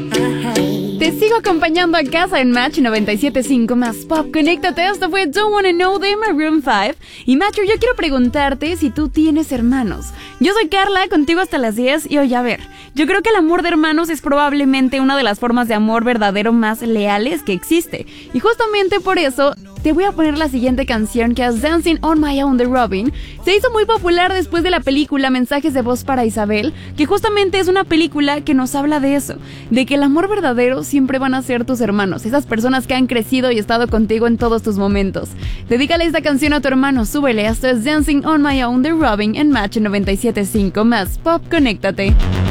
Te sigo acompañando a casa en Match 97.5 más Pop. Conéctate, esto fue Don't Wanna Know de Maroon 5. Y Matcher, yo quiero preguntarte si tú tienes hermanos. Yo soy Carla, contigo hasta las 10 y hoy a ver, yo creo que el amor de hermanos es probablemente una de las formas de amor verdadero más leales que existe. Y justamente por eso te voy a poner la siguiente canción, que es Dancing on My Own de Robyn. Se hizo muy popular después de la película Mensajes de Voz para Isabel, que justamente es una película que nos habla de eso, de que el amor verdadero siempre van a ser tus hermanos, esas personas que han crecido y estado contigo en todos tus momentos. Dedícale esta canción a tu hermano, súbele. Esto es Dancing on My Own de Robyn en Match 97.5 más Pop. Conéctate.